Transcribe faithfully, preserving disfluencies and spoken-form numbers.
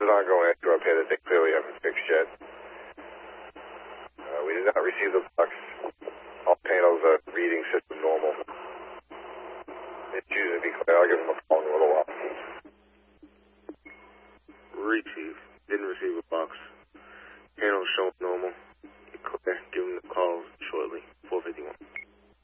is ongoing. I do repair that they clearly haven't fixed yet. Uh, we did not receive the box. All panels are reading system normal. It's usually be clear. I'll give them a call in a little while. Receive. Didn't receive a box. Panels showing normal. Clear. Give them a call shortly.